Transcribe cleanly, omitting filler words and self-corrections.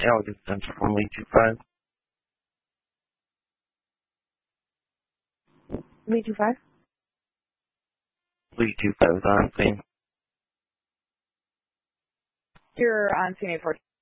August Center from Lee 25. Lee 25? Lee 25 is on scene. You're on scene 814.